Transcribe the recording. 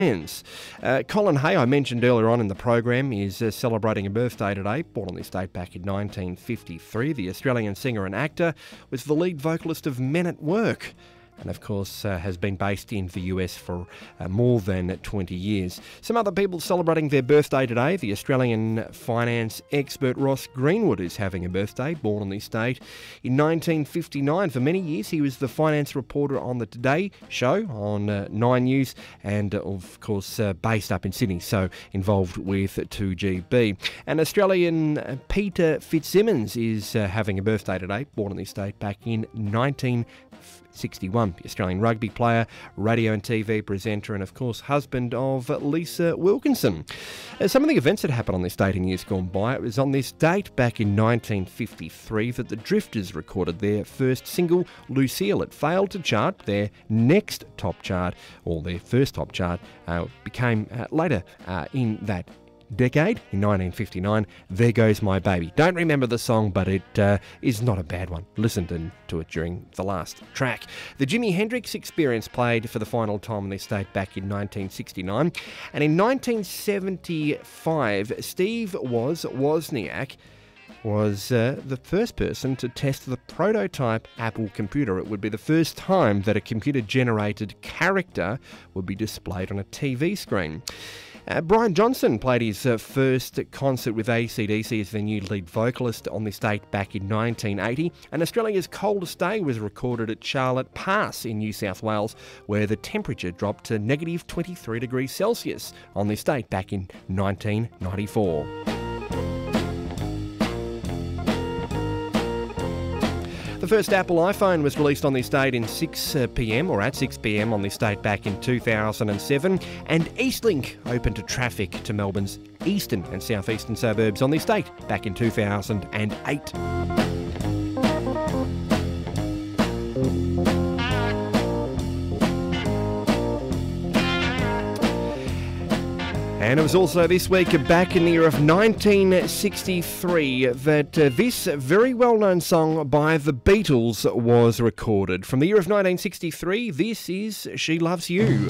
Colin Hay, I mentioned earlier on in the program, is celebrating a birthday today. Born on this date back in 1953, the Australian singer and actor was the lead vocalist of Men at Work, and of course has been based in the US for more than 20 years. Some other people celebrating their birthday today. The Australian finance expert Ross Greenwood is having a birthday, born on this date in 1959. For many years he was the finance reporter on the Today Show on 9 News, and of course based up in Sydney, so involved with 2GB. And Australian Peter Fitzsimmons is having a birthday today, born on this date back in 1961. The Australian rugby player, radio and TV presenter, and of course husband of Lisa Wilkinson. Some of the events that happened on this date in years gone by, it was on this date back in 1953 that the Drifters recorded their first single, Lucille. It failed to chart. Their next top chart, or their first top chart, became later in that decade, in 1959, There Goes My Baby. Don't remember the song, but it is not a bad one. Listened to it during the last track. The Jimi Hendrix Experience played for the final time on this date back in 1969. And in 1975, Steve Wozniak was the first person to test the prototype Apple computer. It would be the first time that a computer-generated character would be displayed on a TV screen. Brian Johnson played his first concert with AC/DC as the new lead vocalist on this date back in 1980, and Australia's coldest day was recorded at Charlotte Pass in New South Wales, where the temperature dropped to negative 23 degrees Celsius on this date back in 1994. The first Apple iPhone was released on this date in 6 p.m, or at 6 p.m. on this date back in 2007, and Eastlink opened to traffic to Melbourne's eastern and southeastern suburbs on this date back in 2008. And it was also this week, back in the year of 1963, that this very well-known song by the Beatles was recorded. From the year of 1963, this is She Loves You.